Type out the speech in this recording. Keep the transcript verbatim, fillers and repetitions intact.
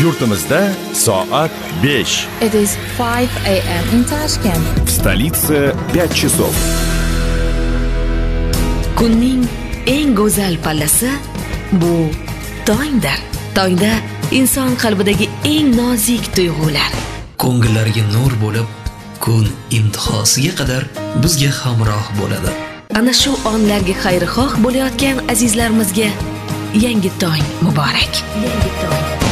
Yurtimizda soat besh. It is five a m in Tashkent. В столице пять часов. Kunning eng go'zal pallasi bu tongdir. Tongda inson qalbidagi eng nozik tuyg'ular ko'ngillariga nur bo'lib, kun intihosiga qadar bizga hamroh bo'ladi. Ana shu onlarga xayrixoh bo'layotgan azizlarimizga yangi tong muborak. Yangi tong.